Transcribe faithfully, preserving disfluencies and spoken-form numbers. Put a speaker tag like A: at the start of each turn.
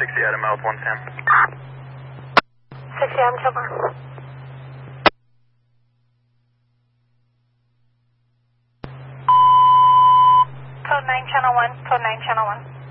A: sixty Adam Mouth one ten.
B: sixty Adam Kilmer. Code nine channel one, code nine channel one.